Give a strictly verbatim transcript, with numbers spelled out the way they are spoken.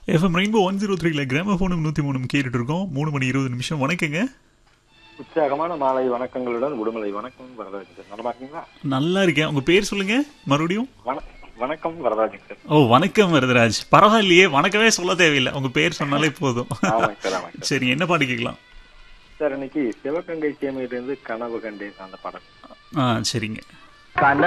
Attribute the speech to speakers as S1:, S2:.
S1: FM rainbow one zero த்ரீல கிராமபோனும் நூற்றி மூணு கேட்டுட்டு இருக்கோம். மூணு மணி இருபது நிமிஷம். வணக்கங்க.
S2: உற்சாகமான மாலை வணக்கங்களுடன் உடுமலை வணக்கம் வரதாஜ் சார். நல்லா இருக்கீங்களா?
S1: நல்லா இருக்கேன். உங்க பேர் சொல்லுங்க மறுபடியும்.
S2: வணக்கம் வரதாஜ் சார்.
S1: ஓ வணக்கம் வரதராஜ். பரவாயில்லையே, வணக்கமே சொல்ல தேவையில்லை, உங்க பேர் சொன்னாலே போதும். சரி, என்ன பாட்டு கேட்கலாம்
S2: சார்? இன்னைக்கு சிவகங்கை சேமையிலிருந்து கனவு கண்டேன் அந்த படம்.
S1: ஆ சரிங்க.